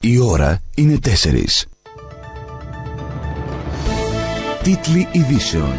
Η ώρα είναι 4. Τίτλοι ειδήσεων.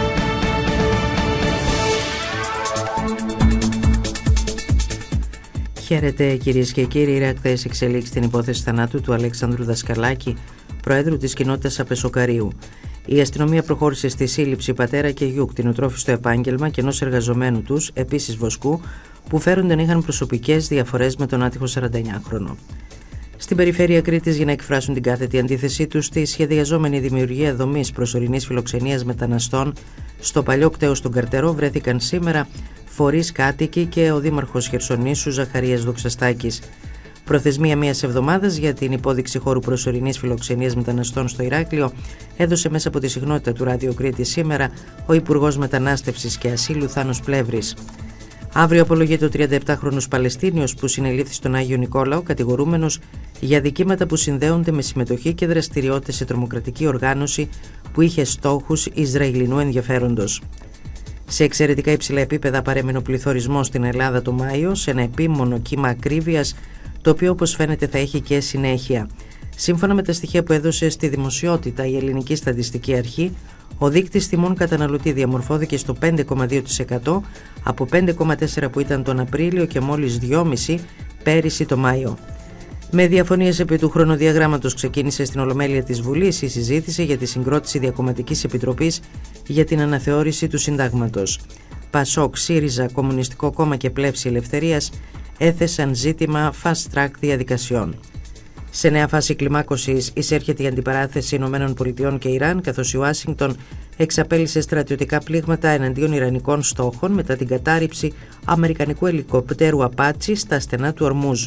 Χαίρετε κυρίες και κύριοι. Η ΡΑΚ εξελίξει την υπόθεση θανάτου του Αλέξανδρου Δασκαλάκη, προέδρου της κοινότητας Απεσοκαρίου. Η αστυνομία προχώρησε στη σύλληψη πατέρα και γιου, κτηνοτρόφου στο επάγγελμα και ενός εργαζομένου τους, επίσης βοσκού, που φέρονταν είχαν προσωπικές διαφορές με τον άτυχο 49χρονο. Στην περιφέρεια Κρήτης, για να εκφράσουν την κάθετη αντίθεσή τους στη σχεδιαζόμενη δημιουργία δομής προσωρινής φιλοξενίας μεταναστών στο παλιό κτέος στον Καρτερό, βρέθηκαν σήμερα φορείς, κάτοικοι και ο δήμαρχος Χερσονήσου Ζαχαρίας Δοξαστάκης. Προθεσμία μιας εβδομάδας για την υπόδειξη χώρου προσωρινής φιλοξενίας μεταναστών στο Ηράκλειο έδωσε μέσα από τη συχνότητα του Ράδιο Κρήτη σήμερα ο Υπουργός Μετανάστευσης και Ασύλου Θάνος Πλεύρης. Αύριο απολογείται ο 37χρονος Παλαιστίνιος που συνελήφθη στον Άγιο Νικόλαο, κατηγορούμενος για δικήματα που συνδέονται με συμμετοχή και δραστηριότητες σε τρομοκρατική οργάνωση που είχε στόχους Ισραηλινού ενδιαφέροντος. Σε εξαιρετικά υψηλά επίπεδα παρέμεινε ο πληθωρισμός στην Ελλάδα το Μάιο, σε ένα επίμονο κύμα ακρίβειας, το οποίο όπως φαίνεται θα έχει και συνέχεια. Σύμφωνα με τα στοιχεία που έδωσε στη δημοσιότητα η Ελληνική Στατιστική Αρχή, ο δείκτης τιμών καταναλωτή διαμορφώθηκε στο 5,2% από 5,4% που ήταν τον Απρίλιο και μόλις 2,5% πέρυσι το Μάιο. Με διαφωνίες επί του χρονοδιαγράμματος ξεκίνησε στην Ολομέλεια της Βουλής η συζήτηση για τη συγκρότηση διακομματικής επιτροπής για την αναθεώρηση του συντάγματος. Πασόκ, ΣΥΡΙΖΑ, Κομμουνιστικό Κόμμα και Πλεύση Ελευθερίας έθεσαν ζήτημα fast track διαδικασιών. Σε νέα φάση κλιμάκωσης εισέρχεται η αντιπαράθεση ΗΠΑ και Ιράν, καθώς η Ουάσιγκτον εξαπέλυσε στρατιωτικά πλήγματα εναντίον ιρανικών στόχων μετά την κατάρριψη αμερικανικού ελικόπτερου Απάτσι στα στενά του Ορμούζ.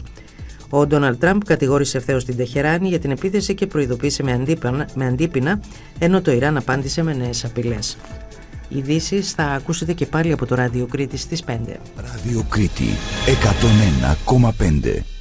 Ο Ντόναλντ Τραμπ κατηγόρησε ευθέως την Τεχεράνη για την επίθεση και προειδοποίησε με αντίπεινα, ενώ το Ιράν απάντησε με νέες απειλές. Ειδήσεις θα ακούσετε και πάλι από το Ράδιο Κρήτη στις 5. Ράδιο Κρήτη 101,5.